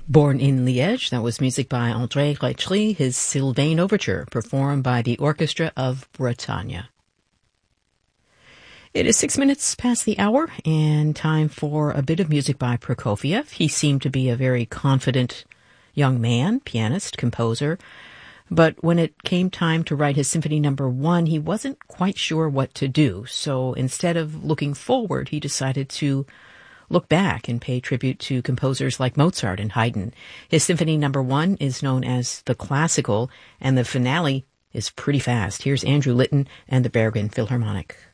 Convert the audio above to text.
Born in Liège, that was music by André Gretry, his Sylvain Overture, performed by the Orchestra of Bretagne. It is 6 minutes past the hour, and time for a bit of music by Prokofiev. He seemed to be a very confident young man, pianist, composer, but when it came time to write his Symphony No. 1, he wasn't quite sure what to do. So instead of looking forward, he decided to look back and pay tribute to composers like Mozart and Haydn. His Symphony No. 1 is known as the Classical, and the finale is pretty fast. Here's Andrew Litton and the Bergen Philharmonic.